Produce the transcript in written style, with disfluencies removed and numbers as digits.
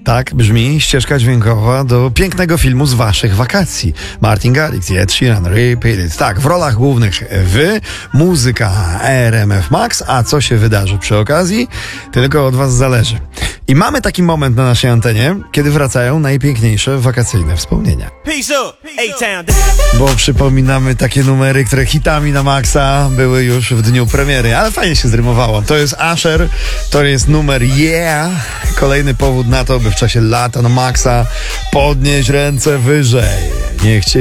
Tak brzmi ścieżka dźwiękowa do pięknego filmu z waszych wakacji. Martin Garrix i Ed Sheeran, Repeat It. Tak, w rolach głównych wy, muzyka RMF Max, a co się wydarzy przy okazji, tylko od was zależy. I mamy taki moment na naszej antenie, kiedy wracają najpiękniejsze wakacyjne wspomnienia. Bo przypominamy takie numery, które hitami na maksa były już w dniu premiery, ale fajnie się zrymowało. To jest Usher, to jest numer Yeah. Kolejny powód na to, by w czasie lata na maksa podnieść ręce wyżej. Niech cię